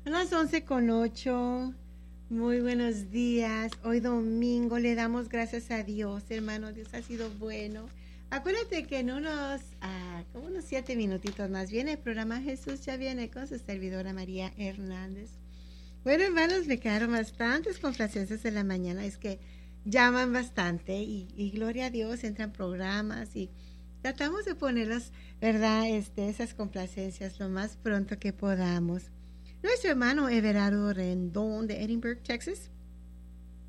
A las 11:08. Muy buenos días. Hoy domingo le damos gracias a Dios, hermano. Dios ha sido bueno. Acuérdate que en como unos 7 minutitos más viene el programa Jesús ya viene con su servidora María Hernández. Bueno, hermanos, me quedaron bastantes complacencias en la mañana. Es que llaman bastante y gloria a Dios, entran programas y tratamos de ponerlas, ¿verdad? Esas complacencias lo más pronto que podamos. Nuestro hermano Everardo Rendón de Edinburgh, Texas,